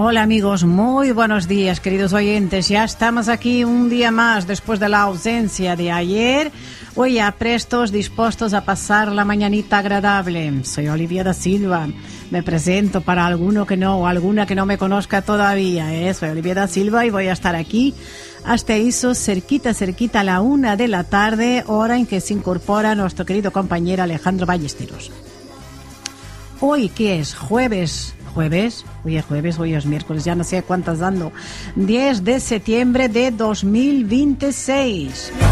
Hola amigos, muy buenos días queridos oyentes. Ya estamos aquí un día más después de la ausencia de ayer. Hoy ya prestos, dispuestos a pasar la mañanita agradable. Soy Olivia da Silva. Me presento para alguno que no o alguna que no me conozca todavía. Soy Olivia da Silva y voy a estar aquí hasta eso cerquita a la 1 de la tarde, hora en que se incorpora nuestro querido compañero Alejandro Ballesteros. Hoy, ¿qué es? Jueves, hoy es miércoles, ya no sé cuántas dando. 10 de septiembre de 2026.